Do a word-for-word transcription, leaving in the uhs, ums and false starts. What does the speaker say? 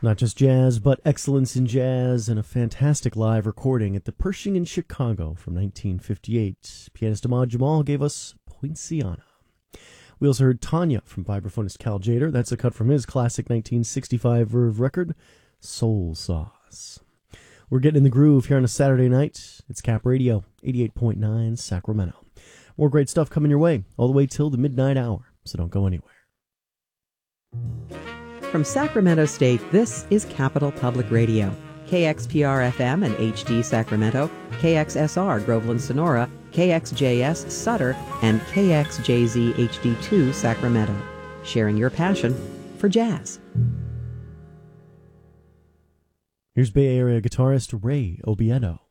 Not just jazz, but excellence in jazz and a fantastic live recording at the Pershing in Chicago from nineteen fifty-eight. Pianist Ahmad Jamal gave us Poinciana. We also heard Tanya from vibraphonist Cal Tjader. That's a cut from his classic nineteen sixty-five Verve record, Soul Sauce. We're getting in the groove here on a Saturday night. It's Cap Radio, eighty-eight point nine Sacramento. More great stuff coming your way all the way till the midnight hour, so don't go anywhere. From Sacramento State, this is Capital Public Radio. K X P R F M and H D Sacramento, K X S R Groveland Sonora, K X J S Sutter, and K X J Z H D two Sacramento. Sharing your passion for jazz. Here's Bay Area guitarist Ray Obieno.